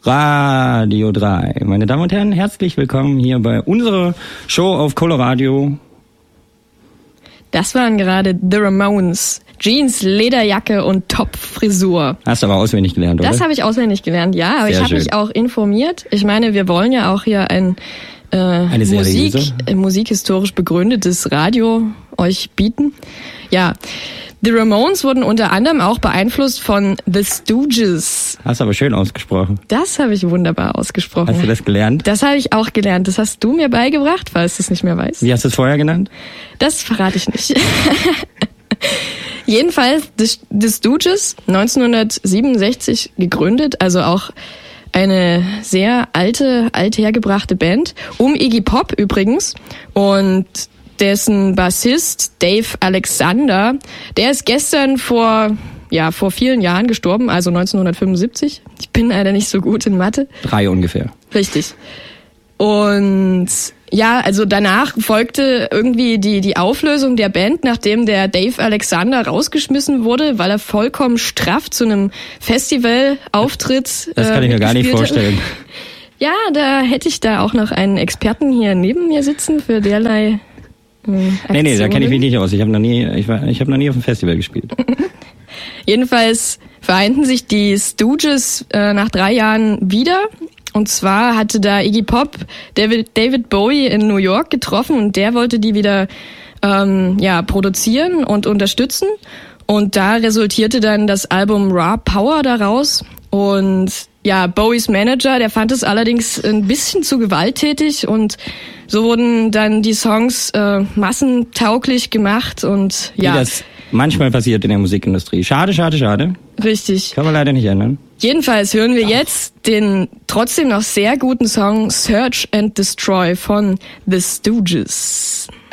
Radio 3. Meine Damen und Herren, herzlich willkommen hier bei unserer Show auf Coloradio. Das waren gerade The Ramones. Jeans, Lederjacke und Top-Frisur. Hast du aber auswendig gelernt, oder? Das habe ich auswendig gelernt, ja. Aber ich habe mich auch informiert. Ich meine, wir wollen ja auch hier ein musikhistorisch begründetes Radio euch bieten. Ja, The Ramones wurden unter anderem auch beeinflusst von The Stooges. Hast du aber schön ausgesprochen. Das habe ich wunderbar ausgesprochen. Hast du das gelernt? Das habe ich auch gelernt. Das hast du mir beigebracht, falls du es nicht mehr weißt. Wie hast du es vorher genannt? Das verrate ich nicht. Jedenfalls The Stooges, 1967 gegründet, also auch eine sehr althergebrachte Band, um Iggy Pop übrigens, und dessen Bassist Dave Alexander, der ist gestern vor vielen Jahren gestorben, also 1975. Ich bin leider nicht so gut in Mathe. 3 ungefähr. Richtig. Und ja, also danach folgte irgendwie die Auflösung der Band, nachdem der Dave Alexander rausgeschmissen wurde, weil er vollkommen straff zu einem Festivalauftritt Das kann ich mir gar nicht vorstellen. Ja, da hätte ich da auch noch einen Experten hier neben mir sitzen für derlei Aktionen. Nee, da kenne ich mich nicht aus. Ich habe noch nie auf dem Festival gespielt. Jedenfalls vereinten sich die Stooges nach 3 Jahren wieder. Und zwar hatte da Iggy Pop David Bowie in New York getroffen und der wollte die wieder produzieren und unterstützen. Und da resultierte dann das Album Raw Power daraus. Und ja, Bowies Manager, der fand es allerdings ein bisschen zu gewalttätig und so wurden dann die Songs massentauglich gemacht und ja. Wie das manchmal passiert in der Musikindustrie. Schade. Richtig. Kann man leider nicht ändern. Jedenfalls hören wir jetzt den trotzdem noch sehr guten Song Search and Destroy von The Stooges.